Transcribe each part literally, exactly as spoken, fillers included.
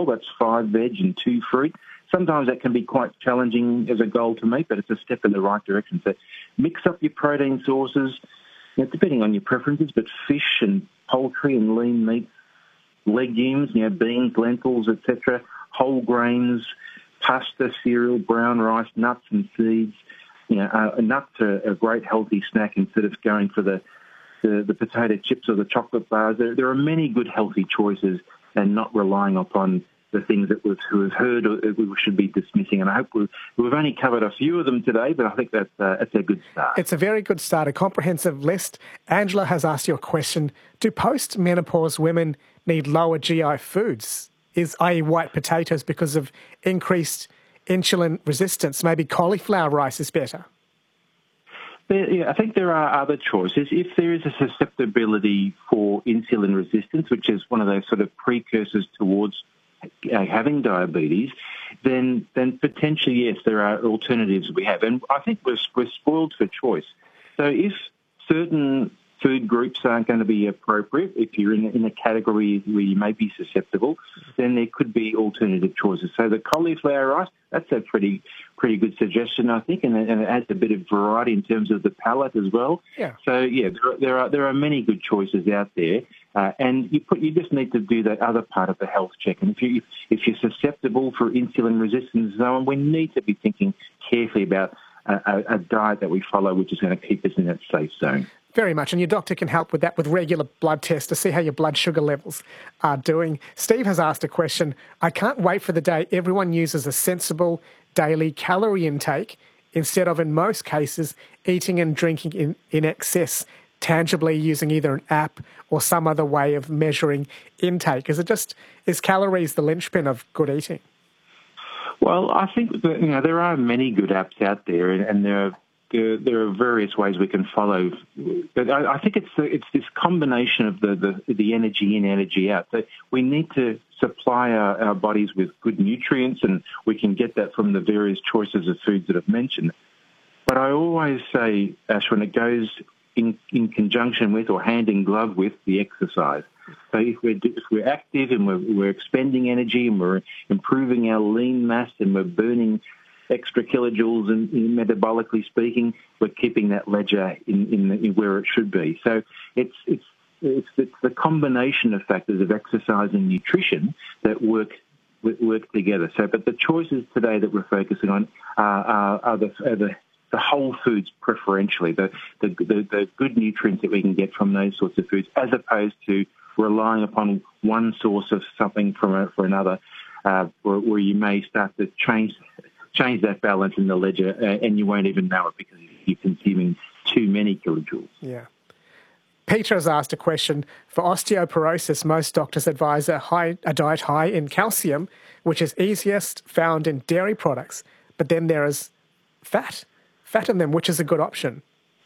goal. That's five veg and two fruit. Sometimes that can be quite challenging as a goal to meet, but it's a step in the right direction. So mix up your protein sources, you know, depending on your preferences, but fish and poultry and lean meats, legumes, you know, beans, lentils, et cetera, whole grains, pasta, cereal, brown rice, nuts and seeds. You know, uh, nuts are a great healthy snack instead of going for the, the, the potato chips or the chocolate bars. There, there are many good healthy choices and not relying upon the things that we've, we've heard or we should be dismissing. And I hope we've, we've only covered a few of them today, but I think that's, uh, that's a good start. It's a very good start, a comprehensive list. Angela has asked you a question. Do post-menopause women need lower G I foods, is that is white potatoes, because of increased insulin resistance? Maybe cauliflower rice is better. Yeah, I think there are other choices. If there is a susceptibility for insulin resistance, which is one of those sort of precursors towards uh, having diabetes, then then potentially, yes, there are alternatives we have. And I think we're, we're spoiled for choice. So if certain food groups aren't going to be appropriate, if you're in, in a category where you may be susceptible, then there could be alternative choices. So the cauliflower rice, that's a pretty pretty good suggestion, I think, and, and it adds a bit of variety in terms of the palate as well. Yeah. So, yeah, there, there are there are many good choices out there, uh, and you put you just need to do that other part of the health check. And if, you, if you're susceptible for insulin resistance and so on, we need to be thinking carefully about a, a, a diet that we follow which is going to keep us in that safe zone. Very much, and your doctor can help with that with regular blood tests to see how your blood sugar levels are doing. Steve has asked a question. I can't wait for the day everyone uses a sensible daily calorie intake instead of, in most cases, eating and drinking in, in excess, tangibly using either an app or some other way of measuring intake. Is it just, is calories the linchpin of good eating? Well, I think that, you know, there are many good apps out there, and, and there are There, there are various ways we can follow, but I, I think it's the, it's this combination of the, the, the energy in, energy out. That we need to supply our, our bodies with good nutrients, and we can get that from the various choices of foods that I've mentioned. But I always say, Ash, when it goes in, in conjunction with or hand in glove with the exercise. So if we're, if we're active and we're, we're expending energy and we're improving our lean mass and we're burning extra kilojoules, and metabolically speaking, we're keeping that ledger in, in, the, in where it should be. So it's it's it's it's the combination of factors of exercise and nutrition that work work together. So, but the choices today that we're focusing on are, are, are, the, are the the whole foods preferentially, the, the the the good nutrients that we can get from those sorts of foods, as opposed to relying upon one source of something from a, for another, uh, where, where you may start to change. change that balance in the ledger, uh, and you won't even know it because you're consuming too many kilojoules. Yeah. Peter has asked a question. For osteoporosis, most doctors advise a, high, a diet high in calcium, which is easiest found in dairy products. But then there is fat, fat in them, which is a good option.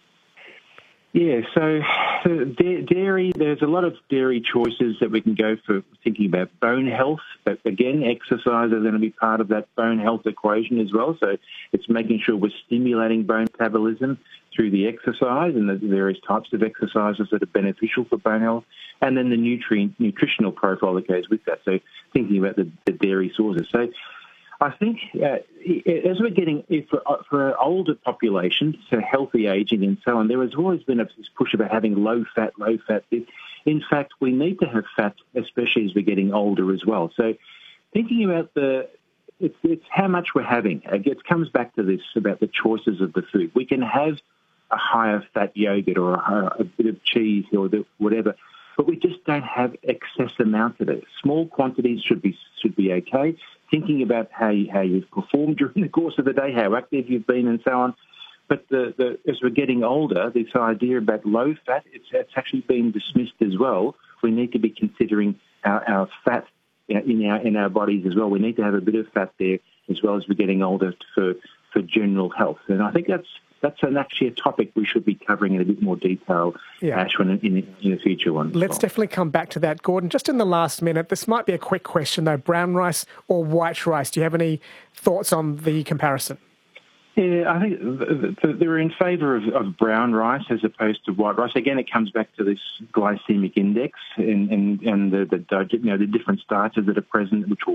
Yeah, so uh, dairy, there's a lot of dairy choices that we can go for thinking about bone health. But again, exercise is going to be part of that bone health equation as well. So it's making sure we're stimulating bone metabolism through the exercise and the various types of exercises that are beneficial for bone health, and then the nutrient nutritional profile that goes with that. So thinking about the, the dairy sources. So I think uh, as we're getting, for, for an older population, so healthy aging and so on, there has always been a, this push about having low fat, low fat. In fact, we need to have fat, especially as we're getting older as well. So thinking about the, it's, it's how much we're having. It comes back to this about the choices of the food. We can have a higher fat yogurt or a, a bit of cheese or the, whatever, but we just don't have excess amounts of it. Small quantities should be should be okay. Thinking about how you, how you've performed during the course of the day, how active you've been, and so on. But the, the, as we're getting older, this idea about low fat, it's, it's actually been dismissed as well. We need to be considering our, our fat in our in our bodies as well. We need to have a bit of fat there as well as we're getting older for for general health. And I think that's that's an, actually a topic we should be covering in a bit more detail, yeah. Ash, in, in, in a future one. Let's well. definitely come back to that, Gordon. Just in the last minute, this might be a quick question, though. Brown rice or white rice? Do you have any thoughts on the comparison? Yeah, I think they're in favour of, of brown rice as opposed to white rice. Again, it comes back to this glycemic index and, and, and the, the, you know, the different starches that are present, which will